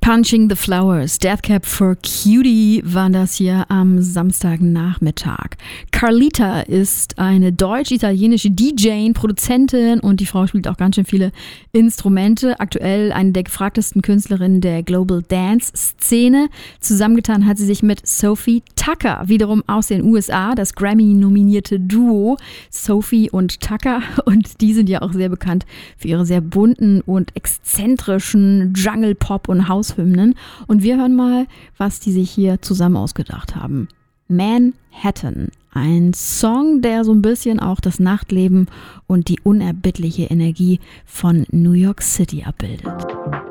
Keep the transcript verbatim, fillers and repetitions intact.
Punching the Flowers, Deathcap for Cutie waren das hier am Samstagnachmittag. Carlita ist eine deutsch-italienische D J, Produzentin und die Frau spielt auch ganz schön viele Instrumente. Aktuell eine der gefragtesten Künstlerinnen der Global Dance Szene. Zusammengetan hat sie sich mit Sophie Tucker, wiederum aus den U S A, das Grammy-nominierte Duo Sophie und Tucker. Und die sind ja auch sehr bekannt für ihre sehr bunten und exzentrischen Jungle-Pop- und Haushymnen. Und wir hören mal, was die sich hier zusammen ausgedacht haben. Manhattan, ein Song, der so ein bisschen auch das Nachtleben und die unerbittliche Energie von New York City abbildet.